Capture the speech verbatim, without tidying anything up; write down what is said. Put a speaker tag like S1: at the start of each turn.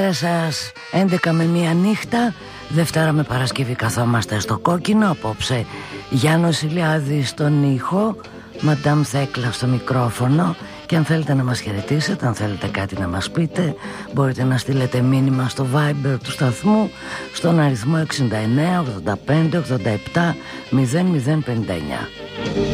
S1: σας έντεκα με μία νύχτα, Δευτέρα με Παρασκευή καθόμαστε στο κόκκινο. Απόψε Γιάννος Ηλιάδης στον ήχο, Μαντάμ Θέκλα στο μικρόφωνο. Και αν θέλετε να μας χαιρετήσετε, αν θέλετε κάτι να μας πείτε, μπορείτε να στείλετε μήνυμα στο Viber του σταθμού στον αριθμό εξήντα εννέα ογδόντα πέντε ογδόντα επτά μηδέν μηδέν πενήντα εννέα.